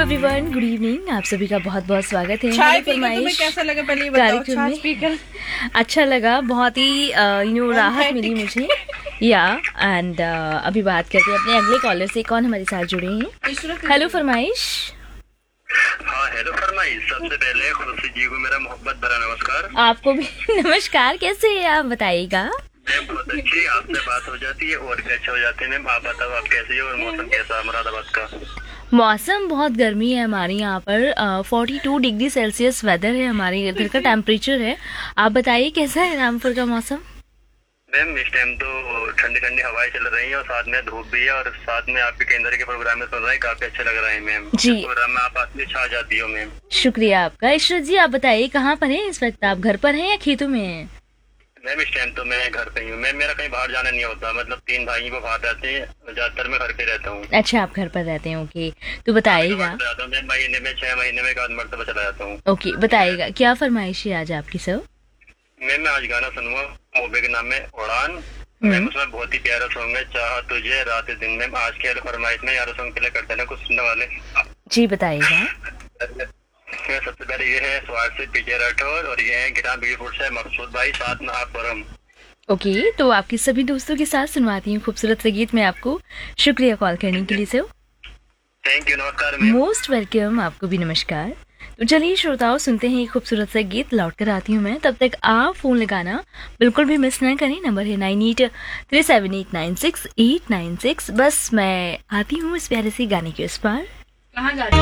Everyone, good evening. आप सभी का बहुत बहुत स्वागत है चाय पी के तुम्हें कैसा लगा पहले ये बताओ। कार्यक्रम में अच्छा लगा, बहुत ही राहत मिली मुझे एंड अभी बात करते हैं अपने अगले कॉलर से। कौन हमारे साथ जुड़े हैं? हेलो फरमाइश। हाँ हेलो फरमाइश। सबसे पहले खुर्शी जी को मेरा मोहब्बत भरा नमस्कार। आपको भी नमस्कार। कैसे है आप बताइएगा? मैम बहुत अच्छी, आपसे बात हो जाती है और भी अच्छा हो जाते हैं। मैम आप बताओ आप कैसे हो और मौसम कैसा है मुरादाबाद का? मौसम बहुत गर्मी है हमारे यहाँ पर। 42 डिग्री सेल्सियस वेदर है, हमारे इधर का टेम्परेचर है। आप बताइए कैसा है रामपुर का मौसम? मैम इस टाइम तो ठंडी ठंडी हवाएं चल रही हैं और साथ में धूप भी है और साथ में आपके केंद्र के प्रोग्राम में सुन रहे हैं, काफी अच्छा लग रहा है मैम। जी प्रोग्राम में आप आती छा जाती हो मैम। शुक्रिया आपका। ईश्वर जी आप बताइए कहाँ पर हैं इस वक्त? आप घर पर हैं या खेतों में हैं? मैम इस टाइम तो मैं घर पे ही हूँ मैम। मेरा कहीं बाहर जाना नहीं होता, मतलब 3 भाई को बाहर रहते हैं, ज्यादातर मैं घर पे रहता हूँ। अच्छा, आप घर पर रहते हैं। ओके, तो बताइएगा। मैं महीने में 6 महीने में एक आध मरतबा चला जाता हूँ। ओके, बताइएगा क्या फरमाइश है आज आपकी सर? मैं आज गाना सुनूंगा, मूवी के नाम है उड़ान। मैम उसमें बहुत ही प्यारा सॉन्ग है, चाह तुझे रात दिन में। आज के फरमाइश में यार सॉन्ग प्ले करते हैं कुछ सुनने वाले। जी बताइएगा। सबसे पहले ये है स्वाद से पीछे राठौर और ये है गिटार बीरपुर से मकसूद भाई, साथ में आप परम। ओके, तो आपके सभी दोस्तों के साथ सुनवाती हूँ खूबसूरत सा गीत। मैं आपको शुक्रिया कॉल करने के लिए सर। थैंक यू, नमस्कार। Most welcome. आपको भी नमस्कार। तो चलिए श्रोताओं, सुनते हैं एक खूबसूरत सा गीत। लौट कर आती हूँ मैं, तब तक आप फोन लगाना बिल्कुल भी मिस ना करें। नंबर है 9837896896। बस मैं आती हूँ इस प्यारे से गाने के उस पार। कहाँ जा रही